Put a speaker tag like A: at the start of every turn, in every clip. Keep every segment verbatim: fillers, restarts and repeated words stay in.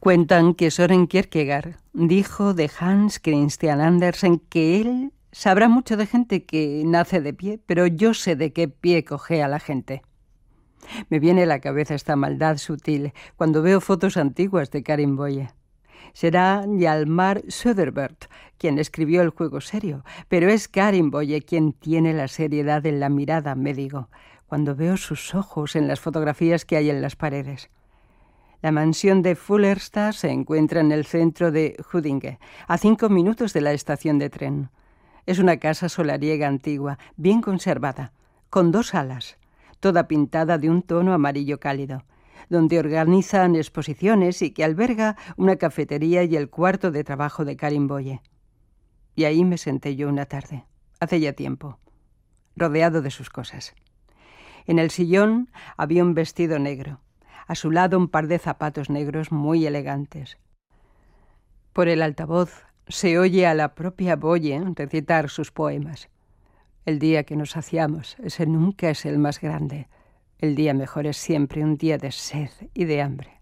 A: Cuentan que Søren Kierkegaard dijo de Hans Christian Andersen que él sabrá mucho de gente que nace de pie, pero yo sé de qué pie cojea la gente. Me viene a la cabeza esta maldad sutil cuando veo fotos antiguas de Karin Boye. Será Hjalmar Söderberg quien escribió El juego serio, pero es Karin Boye quien tiene la seriedad en la mirada, me digo, cuando veo sus ojos en las fotografías que hay en las paredes. La mansión de Fullerstad se encuentra en el centro de Huddinge, a cinco minutos de la estación de tren. Es una casa solariega antigua, bien conservada, con dos salas, toda pintada de un tono amarillo cálido, donde organizan exposiciones y que alberga una cafetería y el cuarto de trabajo de Karin Boye. Y ahí me senté yo una tarde, hace ya tiempo, rodeado de sus cosas. En el sillón había un vestido negro, a su lado un par de zapatos negros muy elegantes. Por el altavoz se oye a la propia Boye recitar sus poemas. El día que nos saciamos, ese nunca es el más grande. El día mejor es siempre un día de sed y de hambre.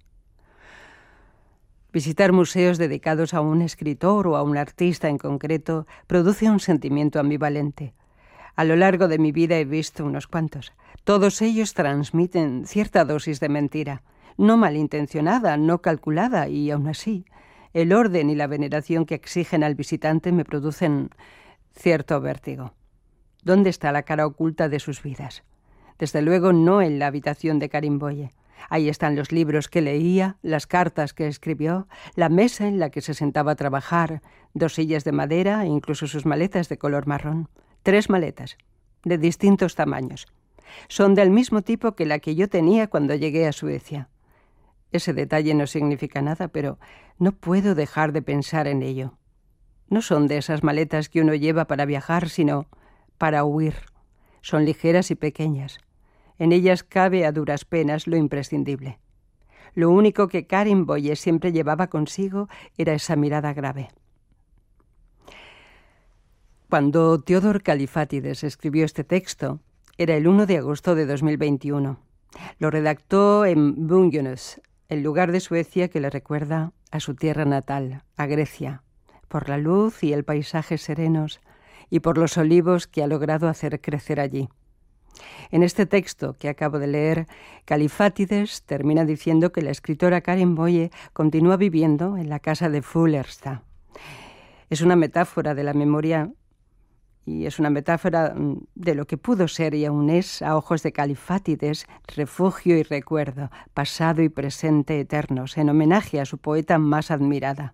A: Visitar museos dedicados a un escritor o a un artista en concreto produce un sentimiento ambivalente. A lo largo de mi vida he visto unos cuantos. Todos ellos transmiten cierta dosis de mentira, no malintencionada, no calculada, y aún así, el orden y la veneración que exigen al visitante me producen cierto vértigo. ¿Dónde está la cara oculta de sus vidas? Desde luego no en la habitación de Karin Boye. Ahí están los libros que leía, las cartas que escribió, la mesa en la que se sentaba a trabajar, dos sillas de madera e incluso sus maletas de color marrón. Tres maletas, de distintos tamaños. Son del mismo tipo que la que yo tenía cuando llegué a Suecia. Ese detalle no significa nada, pero no puedo dejar de pensar en ello. No son de esas maletas que uno lleva para viajar, sino para huir. Son ligeras y pequeñas. En ellas cabe a duras penas lo imprescindible. Lo único que Karin Boye siempre llevaba consigo era esa mirada grave. Cuando Theodor Kallifatides escribió este texto, era el primero de agosto de dos mil veintiuno. Lo redactó en Bungenäs, el lugar de Suecia que le recuerda a su tierra natal, a Grecia, por la luz y el paisaje serenos y por los olivos que ha logrado hacer crecer allí. En este texto que acabo de leer, Kallifatides termina diciendo que la escritora Karin Boye continúa viviendo en la casa de Fullerstad. Es una metáfora de la memoria y es una metáfora de lo que pudo ser y aún es, a ojos de Kallifatides, refugio y recuerdo, pasado y presente eternos, en homenaje a su poeta más admirada.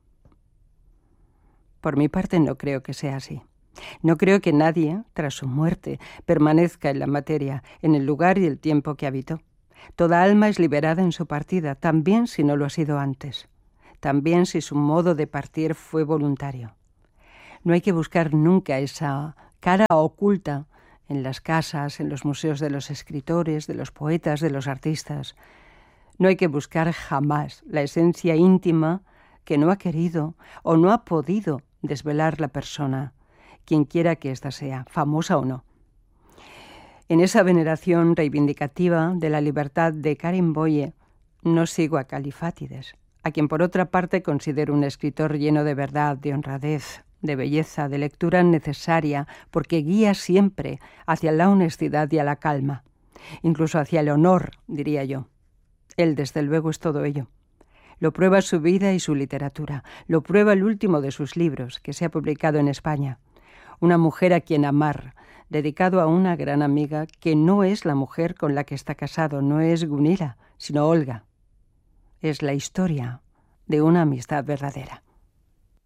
A: Por mi parte no creo que sea así. No creo que nadie, tras su muerte, permanezca en la materia, en el lugar y el tiempo que habitó. Toda alma es liberada en su partida, también si no lo ha sido antes, también si su modo de partir fue voluntario. No hay que buscar nunca esa cara oculta en las casas, en los museos de los escritores, de los poetas, de los artistas. No hay que buscar jamás la esencia íntima que no ha querido o no ha podido desvelar la persona, quien quiera que ésta sea, famosa o no. En esa veneración reivindicativa de la libertad de Karin Boye, no sigo a Kallifatides, a quien por otra parte considero un escritor lleno de verdad, de honradez, de belleza, de lectura necesaria, porque guía siempre hacia la honestidad y a la calma, incluso hacia el honor, diría yo. Él, desde luego, es todo ello. Lo prueba su vida y su literatura, lo prueba el último de sus libros, que se ha publicado en España, Una mujer a quien amar, dedicado a una gran amiga que no es la mujer con la que está casado, no es Gunilla, sino Olga. Es la historia de una amistad verdadera.